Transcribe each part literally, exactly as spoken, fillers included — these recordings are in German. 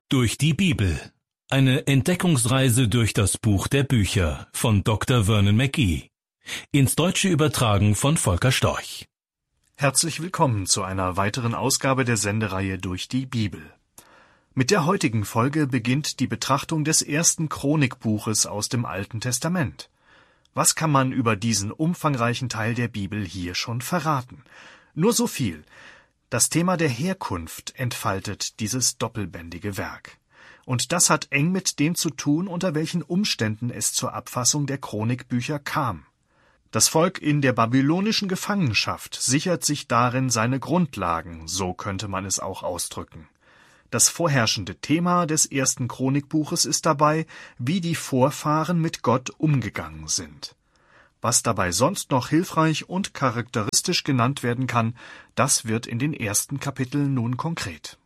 Durch die Bibel. Eine Entdeckungsreise durch das Buch der Bücher von Doktor Vernon McGee. Ins Deutsche übertragen von Volker Storch. Herzlich willkommen zu einer weiteren Ausgabe der Sendereihe Durch die Bibel. Mit der heutigen Folge beginnt die Betrachtung des ersten Chronikbuches aus dem Alten Testament. Was kann man über diesen umfangreichen Teil der Bibel hier schon verraten? Nur so viel. Das Thema der Herkunft entfaltet dieses doppelbändige Werk. Und das hat eng mit dem zu tun, unter welchen Umständen es zur Abfassung der Chronikbücher kam. Das Volk in der babylonischen Gefangenschaft sichert sich darin seine Grundlagen, so könnte man es auch ausdrücken. Das vorherrschende Thema des ersten Chronikbuches ist dabei, wie die Vorfahren mit Gott umgegangen sind. Was dabei sonst noch hilfreich und charakteristisch genannt werden kann, das wird in den ersten Kapiteln nun konkret.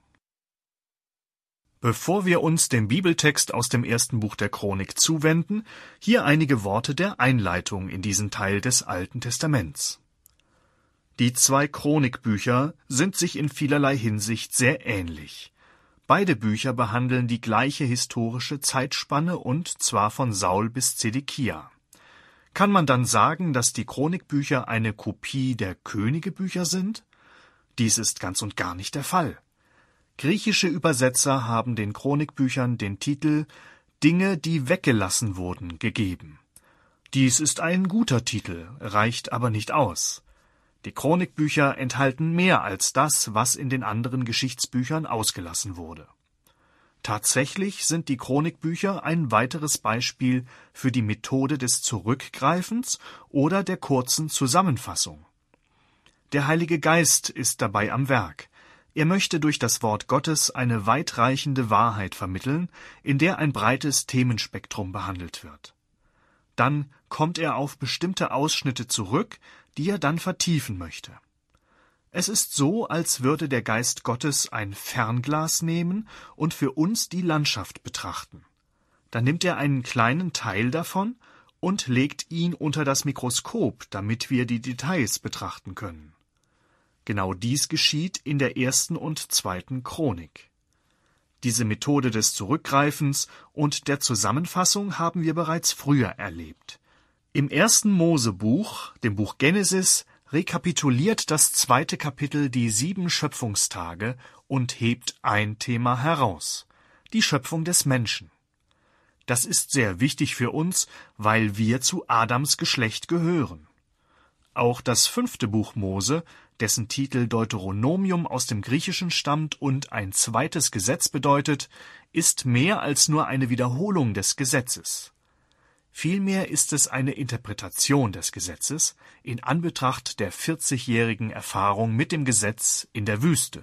Bevor wir uns dem Bibeltext aus dem ersten Buch der Chronik zuwenden, hier einige Worte der Einleitung in diesen Teil des Alten Testaments. Die zwei Chronikbücher sind sich in vielerlei Hinsicht sehr ähnlich. Beide Bücher behandeln die gleiche historische Zeitspanne und zwar von Saul bis Zedekia. Kann man dann sagen, dass die Chronikbücher eine Kopie der Königebücher sind? Dies ist ganz und gar nicht der Fall. Griechische Übersetzer haben den Chronikbüchern den Titel »Dinge, die weggelassen wurden« gegeben. Dies ist ein guter Titel, reicht aber nicht aus. Die Chronikbücher enthalten mehr als das, was in den anderen Geschichtsbüchern ausgelassen wurde. Tatsächlich sind die Chronikbücher ein weiteres Beispiel für die Methode des Zurückgreifens oder der kurzen Zusammenfassung. Der Heilige Geist ist dabei am Werk. Er möchte durch das Wort Gottes eine weitreichende Wahrheit vermitteln, in der ein breites Themenspektrum behandelt wird. Dann kommt er auf bestimmte Ausschnitte zurück, die er dann vertiefen möchte. Es ist so, als würde der Geist Gottes ein Fernglas nehmen und für uns die Landschaft betrachten. Dann nimmt er einen kleinen Teil davon und legt ihn unter das Mikroskop, damit wir die Details betrachten können. Genau dies geschieht in der ersten und zweiten Chronik. Diese Methode des Zurückgreifens und der Zusammenfassung haben wir bereits früher erlebt. Im ersten Mosebuch, dem Buch Genesis, rekapituliert das zweite Kapitel die sieben Schöpfungstage und hebt ein Thema heraus: die Schöpfung des Menschen. Das ist sehr wichtig für uns, weil wir zu Adams Geschlecht gehören. Auch das fünfte Buch Mose, dessen Titel Deuteronomium aus dem Griechischen stammt und ein zweites Gesetz bedeutet, ist mehr als nur eine Wiederholung des Gesetzes. Vielmehr ist es eine Interpretation des Gesetzes in Anbetracht der vierzigjährigen Erfahrung mit dem Gesetz in der Wüste.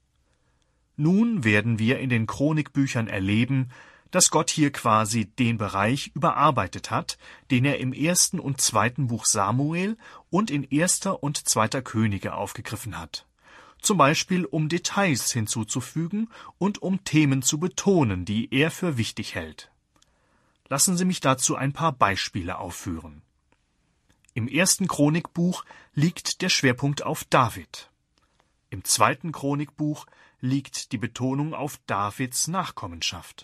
Nun werden wir in den Chronikbüchern erleben, dass Gott hier quasi den Bereich überarbeitet hat, den er im ersten und zweiten Buch Samuel und in erster und zweiter Könige aufgegriffen hat. Zum Beispiel um Details hinzuzufügen und um Themen zu betonen, die er für wichtig hält. Lassen Sie mich dazu ein paar Beispiele aufführen. Im ersten Chronikbuch liegt der Schwerpunkt auf David. Im zweiten Chronikbuch liegt die Betonung auf Davids Nachkommenschaft.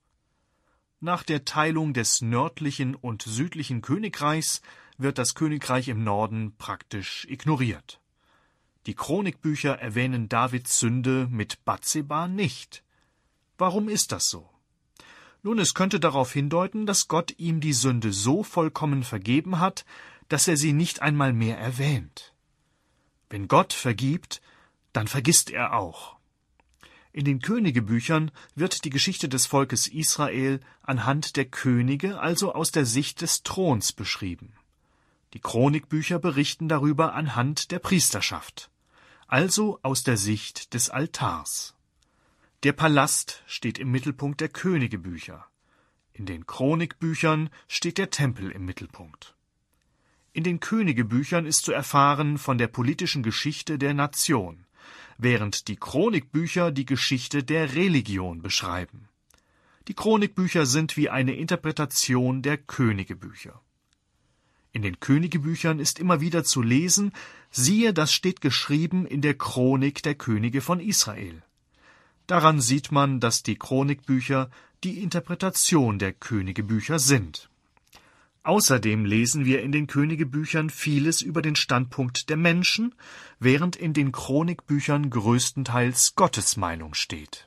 Nach der Teilung des nördlichen und südlichen Königreichs wird das Königreich im Norden praktisch ignoriert. Die Chronikbücher erwähnen Davids Sünde mit Bathseba nicht. Warum ist das so? Nun, es könnte darauf hindeuten, dass Gott ihm die Sünde so vollkommen vergeben hat, dass er sie nicht einmal mehr erwähnt. Wenn Gott vergibt, dann vergisst er auch. In den Königebüchern wird die Geschichte des Volkes Israel anhand der Könige, also aus der Sicht des Throns, beschrieben. Die Chronikbücher berichten darüber anhand der Priesterschaft, also aus der Sicht des Altars. Der Palast steht im Mittelpunkt der Königebücher. In den Chronikbüchern steht der Tempel im Mittelpunkt. In den Königebüchern ist zu erfahren von der politischen Geschichte der Nation, während die Chronikbücher die Geschichte der Religion beschreiben. Die Chronikbücher sind wie eine Interpretation der Königebücher. In den Königebüchern ist immer wieder zu lesen: Siehe, das steht geschrieben in der Chronik der Könige von Israel. Daran sieht man, dass die Chronikbücher die Interpretation der Königebücher sind. Außerdem lesen wir in den Königebüchern vieles über den Standpunkt der Menschen, während in den Chronikbüchern größtenteils Gottes Meinung steht.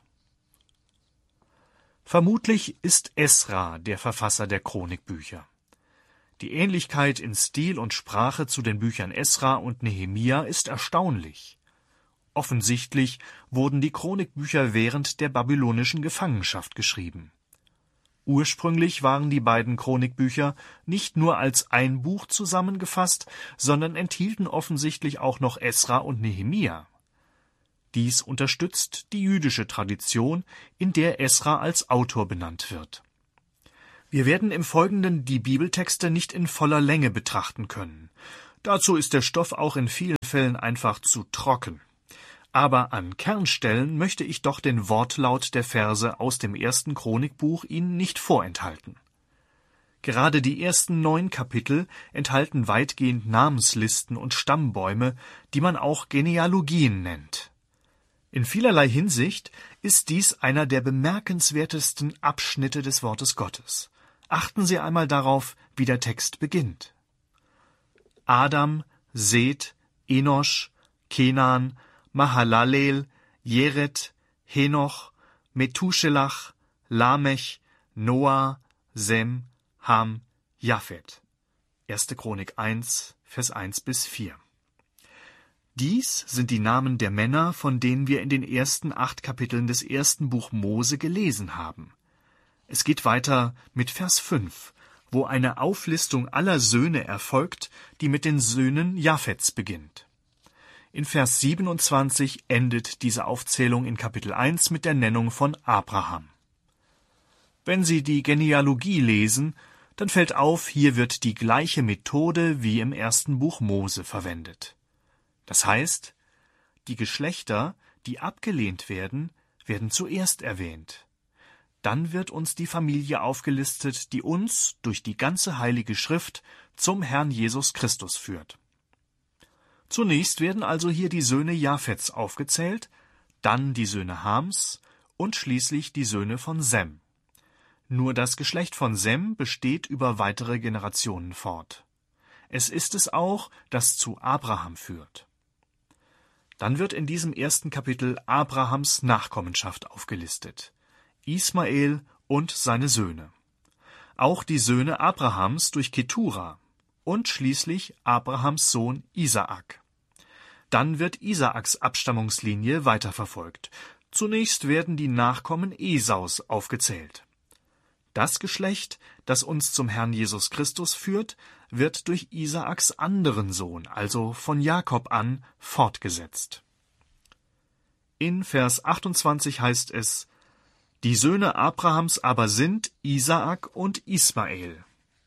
Vermutlich ist Esra der Verfasser der Chronikbücher. Die Ähnlichkeit in Stil und Sprache zu den Büchern Esra und Nehemia ist erstaunlich. Offensichtlich wurden die Chronikbücher während der babylonischen Gefangenschaft geschrieben. Ursprünglich waren die beiden Chronikbücher nicht nur als ein Buch zusammengefasst, sondern enthielten offensichtlich auch noch Esra und Nehemia. Dies unterstützt die jüdische Tradition, in der Esra als Autor benannt wird. Wir werden im Folgenden die Bibeltexte nicht in voller Länge betrachten können. Dazu ist der Stoff auch in vielen Fällen einfach zu trocken. Aber an Kernstellen möchte ich doch den Wortlaut der Verse aus dem ersten Chronikbuch Ihnen nicht vorenthalten. Gerade die ersten neun Kapitel enthalten weitgehend Namenslisten und Stammbäume, die man auch Genealogien nennt. In vielerlei Hinsicht ist dies einer der bemerkenswertesten Abschnitte des Wortes Gottes. Achten Sie einmal darauf, wie der Text beginnt. Adam, Seth, Enosch, Kenan, Mahalalel, Jered, Henoch, Methuselach, Lamech, Noah, Sem, Ham, Japhet. erste Chronik eins, Vers eins bis vier. Dies sind die Namen der Männer, von denen wir in den ersten acht Kapiteln des ersten Buch Mose gelesen haben. Es geht weiter mit Vers fünf, wo eine Auflistung aller Söhne erfolgt, die mit den Söhnen Japhets beginnt. In Vers siebenundzwanzig endet diese Aufzählung in Kapitel eins mit der Nennung von Abraham. Wenn Sie die Genealogie lesen, dann fällt auf, hier wird die gleiche Methode wie im ersten Buch Mose verwendet. Das heißt, die Geschlechter, die abgelehnt werden, werden zuerst erwähnt. Dann wird uns die Familie aufgelistet, die uns durch die ganze Heilige Schrift zum Herrn Jesus Christus führt. Zunächst werden also hier die Söhne Japhets aufgezählt, dann die Söhne Hams und schließlich die Söhne von Sem. Nur das Geschlecht von Sem besteht über weitere Generationen fort. Es ist es auch, das zu Abraham führt. Dann wird in diesem ersten Kapitel Abrahams Nachkommenschaft aufgelistet: Ismael und seine Söhne. Auch die Söhne Abrahams durch Ketura und schließlich Abrahams Sohn Isaak. Dann wird Isaaks Abstammungslinie weiterverfolgt. Zunächst werden die Nachkommen Esaus aufgezählt. Das Geschlecht, das uns zum Herrn Jesus Christus führt, wird durch Isaaks anderen Sohn, also von Jakob an, fortgesetzt. In Vers achtundzwanzig heißt es: Die Söhne Abrahams aber sind Isaak und Ismael.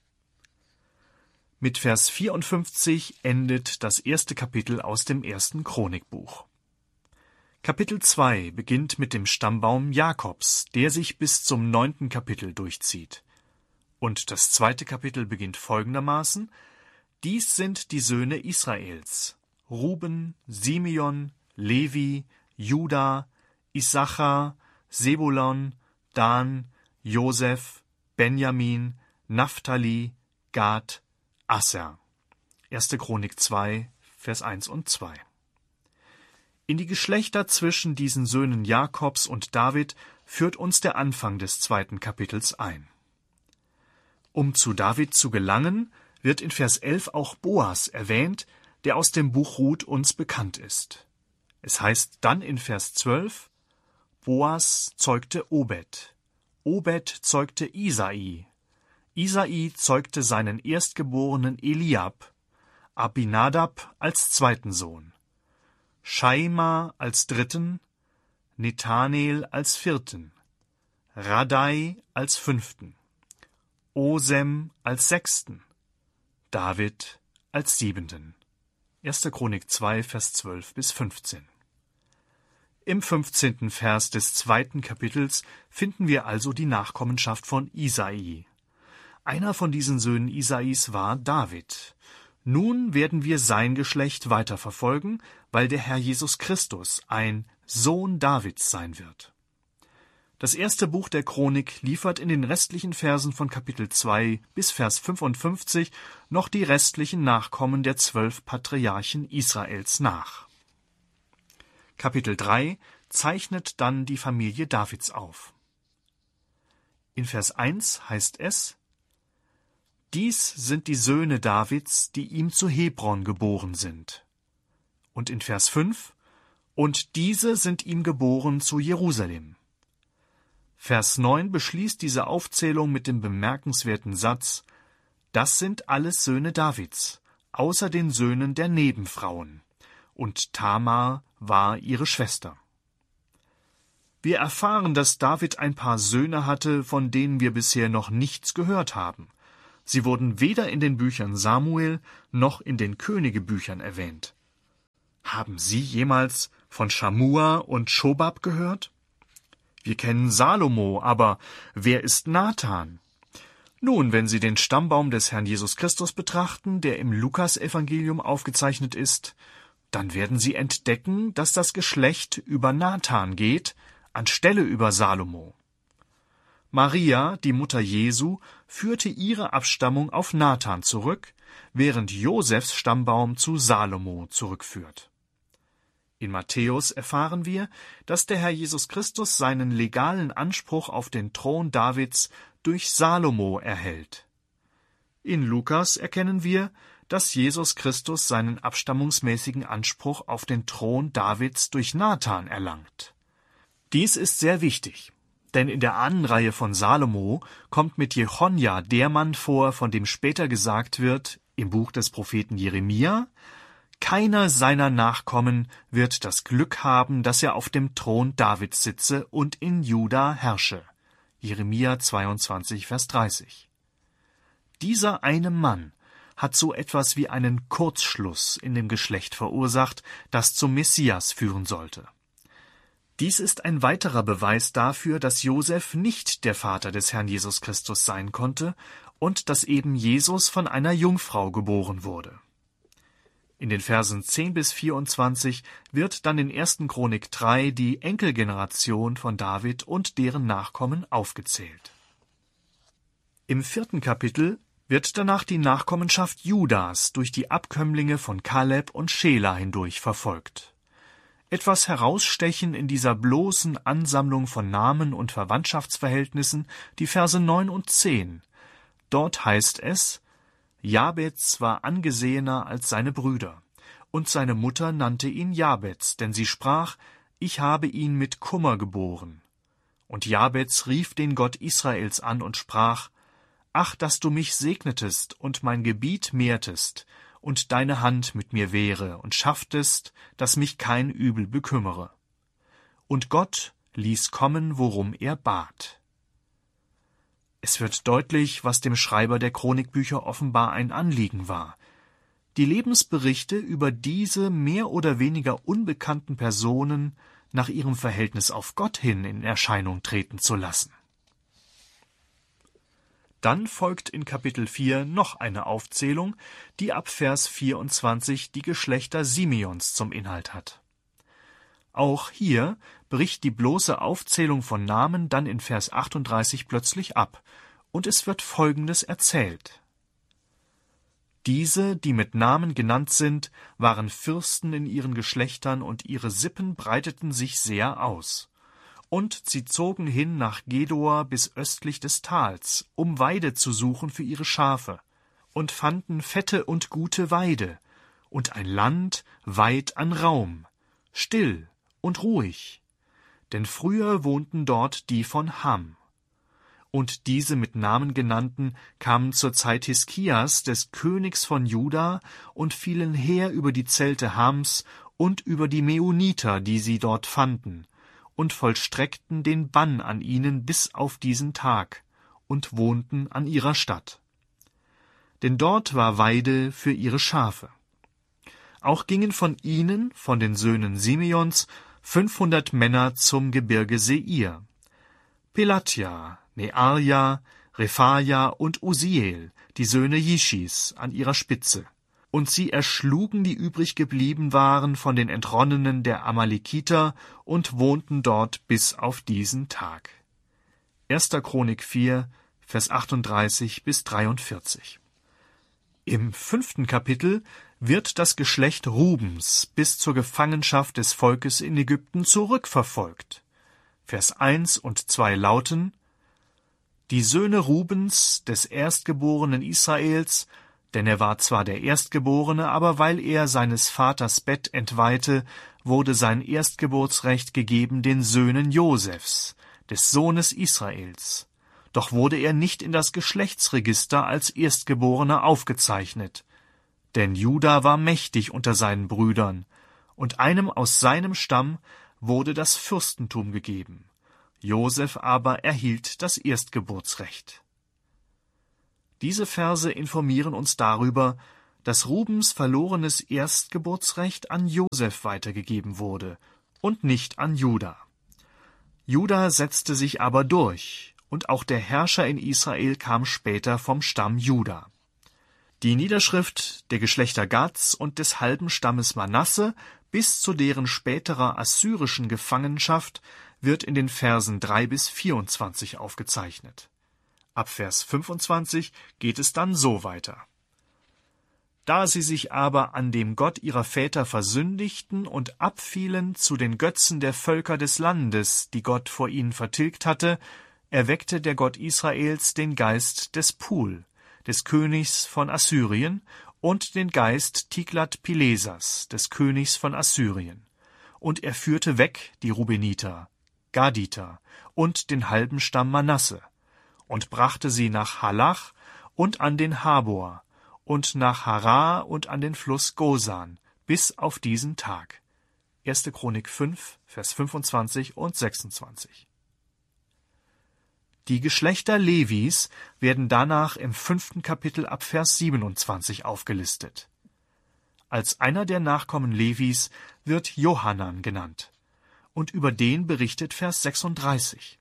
Mit Vers vierundfünfzig endet das erste Kapitel aus dem ersten Chronikbuch. Kapitel zwei beginnt mit dem Stammbaum Jakobs, der sich bis zum neunten Kapitel durchzieht. Und das zweite Kapitel beginnt folgendermaßen: Dies sind die Söhne Israels: Ruben, Simeon, Levi, Juda, Issachar, Sebulon, Dan, Josef, Benjamin, Naphtali, Gad, Asser. erste Chronik zwei, Vers eins und zwei. In die Geschlechter zwischen diesen Söhnen Jakobs und David führt uns der Anfang des zweiten Kapitels ein. Um zu David zu gelangen, wird in Vers elf auch Boas erwähnt, der aus dem Buch Ruth uns bekannt ist. Es heißt dann in Vers zwölf: Boas zeugte Obed, Obed zeugte Isai, Isai zeugte seinen erstgeborenen Eliab, Abinadab als zweiten Sohn, Schaima als dritten, Nethanel als vierten, Radai als fünften, Osem als sechsten, David als siebenten. erste Chronik zwei, Vers zwölf bis fünfzehn. Im fünfzehnten Vers des zweiten Kapitels finden wir also die Nachkommenschaft von Isai. Einer von diesen Söhnen Isais war David. Nun werden wir sein Geschlecht weiterverfolgen, weil der Herr Jesus Christus ein Sohn Davids sein wird. Das erste Buch der Chronik liefert in den restlichen Versen von Kapitel zwei bis Vers fünfundfünfzig noch die restlichen Nachkommen der zwölf Patriarchen Israels nach. Kapitel drei zeichnet dann die Familie Davids auf. In Vers eins heißt es: Dies sind die Söhne Davids, die ihm zu Hebron geboren sind. Und in Vers fünf: Und diese sind ihm geboren zu Jerusalem. Vers neun beschließt diese Aufzählung mit dem bemerkenswerten Satz: Das sind alles Söhne Davids, außer den Söhnen der Nebenfrauen. Und Tamar war ihre Schwester. Wir erfahren, dass David ein paar Söhne hatte, von denen wir bisher noch nichts gehört haben. Sie wurden weder in den Büchern Samuel noch in den Königebüchern erwähnt. Haben Sie jemals von Schamua und Schobab gehört? Wir kennen Salomo, aber wer ist Nathan? Nun, wenn Sie den Stammbaum des Herrn Jesus Christus betrachten, der im Lukasevangelium aufgezeichnet ist, dann werden Sie entdecken, dass das Geschlecht über Nathan geht, anstelle über Salomo. Maria, die Mutter Jesu, führte ihre Abstammung auf Nathan zurück, während Josefs Stammbaum zu Salomo zurückführt. In Matthäus erfahren wir, dass der Herr Jesus Christus seinen legalen Anspruch auf den Thron Davids durch Salomo erhält. In Lukas erkennen wir, dass Jesus Christus seinen abstammungsmäßigen Anspruch auf den Thron Davids durch Nathan erlangt. Dies ist sehr wichtig, denn in der Ahnenreihe von Salomo kommt mit Jechonja der Mann vor, von dem später gesagt wird, im Buch des Propheten Jeremia: Keiner seiner Nachkommen wird das Glück haben, dass er auf dem Thron Davids sitze und in Juda herrsche. Jeremia zweiundzwanzig, Vers dreißig. Dieser eine Mann hat so etwas wie einen Kurzschluss in dem Geschlecht verursacht, das zum Messias führen sollte. Dies ist ein weiterer Beweis dafür, dass Josef nicht der Vater des Herrn Jesus Christus sein konnte und dass eben Jesus von einer Jungfrau geboren wurde. In den Versen zehn bis vierundzwanzig wird dann in erster Chronik drei die Enkelgeneration von David und deren Nachkommen aufgezählt. Im vierten Kapitel wird danach die Nachkommenschaft Judas durch die Abkömmlinge von Kaleb und Schela hindurch verfolgt. Etwas herausstechen in dieser bloßen Ansammlung von Namen und Verwandtschaftsverhältnissen die Verse neun und zehn. Dort heißt es: Jabez war angesehener als seine Brüder, und seine Mutter nannte ihn Jabez, denn sie sprach: Ich habe ihn mit Kummer geboren. Und Jabez rief den Gott Israels an und sprach: Ach, dass du mich segnetest und mein Gebiet mehrtest und deine Hand mit mir wäre und schafftest, dass mich kein Übel bekümmere. Und Gott ließ kommen, worum er bat. Es wird deutlich, was dem Schreiber der Chronikbücher offenbar ein Anliegen war: die Lebensberichte über diese mehr oder weniger unbekannten Personen nach ihrem Verhältnis auf Gott hin in Erscheinung treten zu lassen. Dann folgt in Kapitel vier noch eine Aufzählung, die ab Vers vierundzwanzig die Geschlechter Simeons zum Inhalt hat. Auch hier bricht die bloße Aufzählung von Namen dann in Vers achtunddreißig plötzlich ab, und es wird Folgendes erzählt: Diese, die mit Namen genannt sind, waren Fürsten in ihren Geschlechtern, und ihre Sippen breiteten sich sehr aus. Und sie zogen hin nach Gedor bis östlich des Tals, um Weide zu suchen für ihre Schafe, und fanden fette und gute Weide, und ein Land weit an Raum, still und ruhig, denn früher wohnten dort die von Ham. Und diese mit Namen genannten kamen zur Zeit Hiskias, des Königs von Juda, und fielen her über die Zelte Hams und über die Meuniter, die sie dort fanden, und vollstreckten den Bann an ihnen bis auf diesen Tag und wohnten an ihrer Stadt. Denn dort war Weide für ihre Schafe. Auch gingen von ihnen, von den Söhnen Simeons, fünfhundert Männer zum Gebirge Seir. Pelatja, Nearja, Rephaja und Usiel, die Söhne Jischis, an ihrer Spitze. Und sie erschlugen die übrig geblieben waren von den Entronnenen der Amalekiter und wohnten dort bis auf diesen Tag. erster Chronik vier, Vers achtunddreißig bis dreiundvierzig. Im fünften Kapitel wird das Geschlecht Rubens bis zur Gefangenschaft des Volkes in Ägypten zurückverfolgt. Vers eins und zwei lauten: Die Söhne Rubens, des Erstgeborenen Israels, denn er war zwar der Erstgeborene, aber weil er seines Vaters Bett entweihte, wurde sein Erstgeburtsrecht gegeben den Söhnen Josefs, des Sohnes Israels. Doch wurde er nicht in das Geschlechtsregister als Erstgeborener aufgezeichnet. Denn Juda war mächtig unter seinen Brüdern, und einem aus seinem Stamm wurde das Fürstentum gegeben. Josef aber erhielt das Erstgeburtsrecht. Diese Verse informieren uns darüber, dass Rubens verlorenes Erstgeburtsrecht an Josef weitergegeben wurde und nicht an Juda. Juda setzte sich aber durch, und auch der Herrscher in Israel kam später vom Stamm Juda. Die Niederschrift der Geschlechter Gads und des halben Stammes Manasse bis zu deren späterer assyrischen Gefangenschaft wird in den Versen drei bis vierundzwanzig aufgezeichnet. Ab Vers fünfundzwanzig geht es dann so weiter. Da sie sich aber an dem Gott ihrer Väter versündigten und abfielen zu den Götzen der Völker des Landes, die Gott vor ihnen vertilgt hatte, erweckte der Gott Israels den Geist des Pul, des Königs von Assyrien, und den Geist Tiglat-Pilesers, des Königs von Assyrien. Und er führte weg die Rubeniter, Gaditer und den halben Stamm Manasse und brachte sie nach Halach und an den Habor und nach Harar und an den Fluss Gosan bis auf diesen Tag. erster Chronik fünf, Vers fünfundzwanzig und sechsundzwanzig. Die Geschlechter Levis werden danach im fünften Kapitel ab Vers siebenundzwanzig aufgelistet. Als einer der Nachkommen Levis wird Johanan genannt, und über den berichtet Vers sechsunddreißig.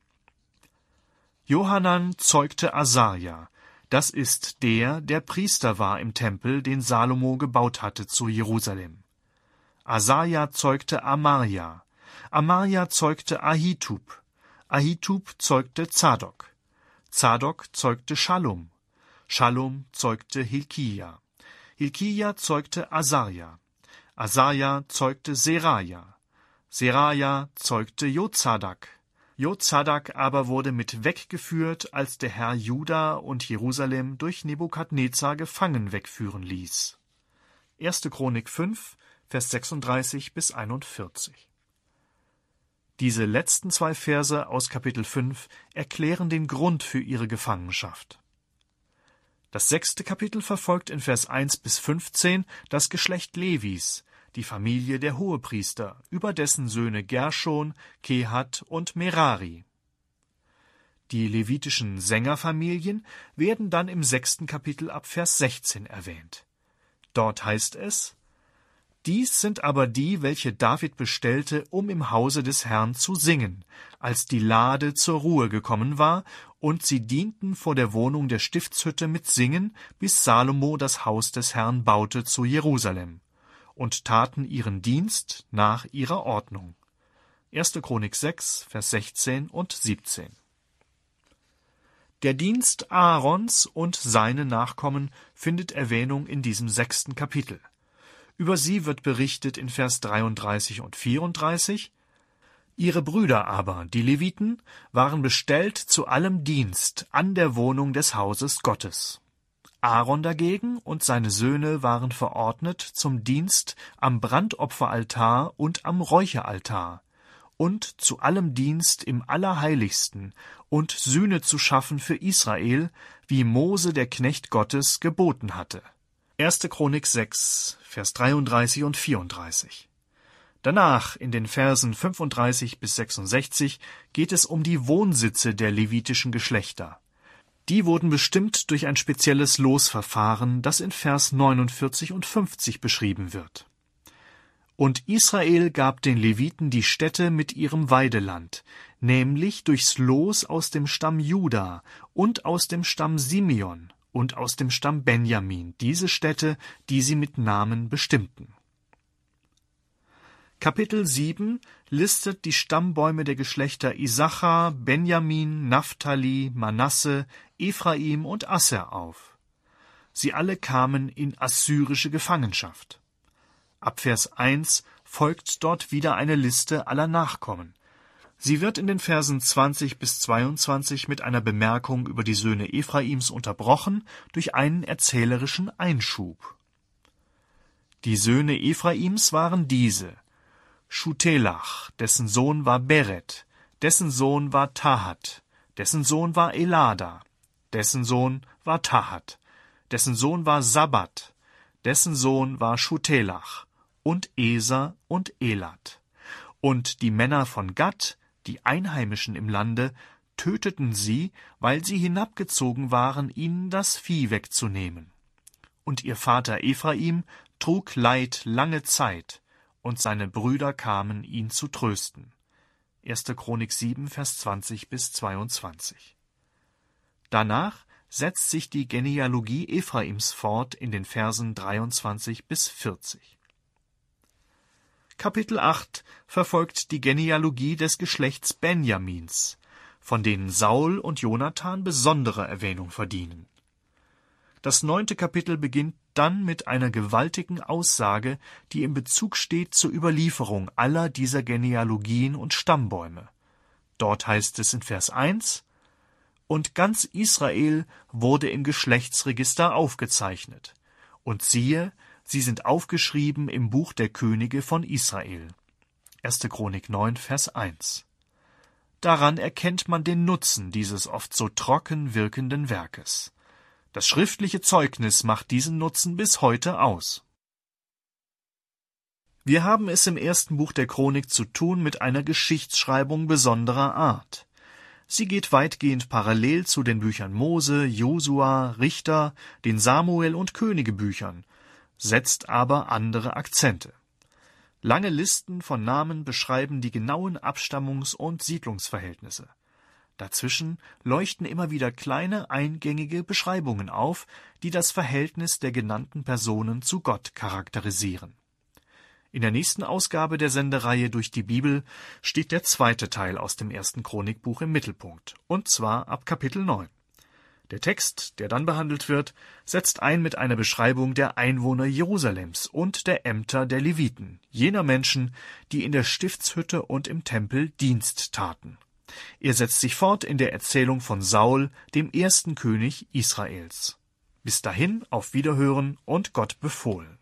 Johanan zeugte Asaja, das ist der, der Priester war im Tempel, den Salomo gebaut hatte zu Jerusalem. Asaja zeugte Amarja, Amarja zeugte Ahitub, Ahitub zeugte Zadok, Zadok zeugte Schallum, Schallum zeugte Hilkia, Hilkia zeugte Asaja, Asaja zeugte Seraja, Seraja zeugte Jozadak, Jozadak aber wurde mit weggeführt, als der Herr Juda und Jerusalem durch Nebukadnezar gefangen wegführen ließ. erster Chronik fünf, Vers sechsunddreißig bis einundvierzig. Diese letzten zwei Verse aus Kapitel fünf erklären den Grund für ihre Gefangenschaft. Das sechste Kapitel verfolgt in Vers eins bis fünfzehn das Geschlecht Levis, die Familie der Hohepriester, über dessen Söhne Gerschon, Kehat und Merari. Die levitischen Sängerfamilien werden dann im sechsten Kapitel ab Vers sechzehn erwähnt. Dort heißt es: Dies sind aber die, welche David bestellte, um im Hause des Herrn zu singen, als die Lade zur Ruhe gekommen war, und sie dienten vor der Wohnung der Stiftshütte mit Singen, bis Salomo das Haus des Herrn baute zu Jerusalem, und taten ihren Dienst nach ihrer Ordnung. erster Chronik sechs, Vers sechzehn und siebzehn. Der Dienst Aarons und seine Nachkommen findet Erwähnung in diesem sechsten Kapitel. Über sie wird berichtet in Vers dreiunddreißig und vierunddreißig. Ihre Brüder aber, die Leviten, waren bestellt zu allem Dienst an der Wohnung des Hauses Gottes. Aaron dagegen und seine Söhne waren verordnet zum Dienst am Brandopferaltar und am Räucheraltar und zu allem Dienst im Allerheiligsten und Sühne zu schaffen für Israel, wie Mose der Knecht Gottes geboten hatte. erster Chronik sechs, Vers dreiunddreißig und vierunddreißig. Danach, in den Versen fünfunddreißig bis sechsundsechzig, geht es um die Wohnsitze der levitischen Geschlechter. Die wurden bestimmt durch ein spezielles Losverfahren, das in Vers neunundvierzig und fünfzig beschrieben wird. Und Israel gab den Leviten die Städte mit ihrem Weideland, nämlich durchs Los aus dem Stamm Juda und aus dem Stamm Simeon und aus dem Stamm Benjamin, diese Städte, die sie mit Namen bestimmten. Kapitel sieben listet die Stammbäume der Geschlechter Isachar, Benjamin, Naphtali, Manasse, Ephraim und Asser auf. Sie alle kamen in assyrische Gefangenschaft. Ab Vers eins folgt dort wieder eine Liste aller Nachkommen. Sie wird in den Versen zwanzig bis zweiundzwanzig mit einer Bemerkung über die Söhne Ephraims unterbrochen durch einen erzählerischen Einschub. Die Söhne Ephraims waren diese: Schutelach, dessen Sohn war Beret, dessen Sohn war Tahat, dessen Sohn war Elada, dessen Sohn war Tahat, dessen Sohn war Sabbat, dessen Sohn war Schutelach, und Eser und Elat. Und die Männer von Gad, die Einheimischen im Lande, töteten sie, weil sie hinabgezogen waren, ihnen das Vieh wegzunehmen. Und ihr Vater Ephraim trug Leid lange Zeit, und seine Brüder kamen, ihn zu trösten. erste Chronik sieben, Vers zwanzig bis zweiundzwanzig. Danach setzt sich die Genealogie Ephraims fort in den Versen dreiundzwanzig bis vierzig. Kapitel acht verfolgt die Genealogie des Geschlechts Benjamins, von denen Saul und Jonathan besondere Erwähnung verdienen. Das neunte Kapitel beginnt dann mit einer gewaltigen Aussage, die im Bezug steht zur Überlieferung aller dieser Genealogien und Stammbäume. Dort heißt es in Vers eins: Und ganz Israel wurde im Geschlechtsregister aufgezeichnet. Und siehe, sie sind aufgeschrieben im Buch der Könige von Israel. erste Chronik neun, Vers eins. Daran erkennt man den Nutzen dieses oft so trocken wirkenden Werkes. Das schriftliche Zeugnis macht diesen Nutzen bis heute aus. Wir haben es im ersten Buch der Chronik zu tun mit einer Geschichtsschreibung besonderer Art. Sie geht weitgehend parallel zu den Büchern Mose, Josua, Richter, den Samuel- und Königebüchern, setzt aber andere Akzente. Lange Listen von Namen beschreiben die genauen Abstammungs- und Siedlungsverhältnisse. Dazwischen leuchten immer wieder kleine eingängige Beschreibungen auf, die das Verhältnis der genannten Personen zu Gott charakterisieren. In der nächsten Ausgabe der Sendereihe durch die Bibel steht der zweite Teil aus dem ersten Chronikbuch im Mittelpunkt, und zwar ab Kapitel neun. Der Text, der dann behandelt wird, setzt ein mit einer Beschreibung der Einwohner Jerusalems und der Ämter der Leviten, jener Menschen, die in der Stiftshütte und im Tempel Dienst taten. Er setzt sich fort in der Erzählung von Saul, dem ersten König Israels. Bis dahin auf Wiederhören und Gott befohlen.